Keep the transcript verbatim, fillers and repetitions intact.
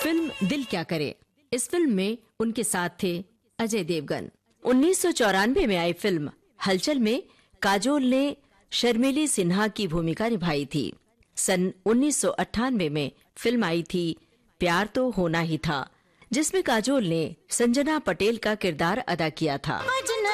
Film दिल क्या करे। इस फिल्म में उनके साथ थे अजय देवगन। उन्नीस सौ चौरानवे में आई फिल्म हलचल में काजोल ने शर्मिली सिन्हा की भूमिका निभाई थी। सन उन्नीस सौ अट्ठानवे में फिल्म आई थी प्यार तो होना ही था, जिसमें काजोल ने संजना पटेल का किरदार अदा किया था।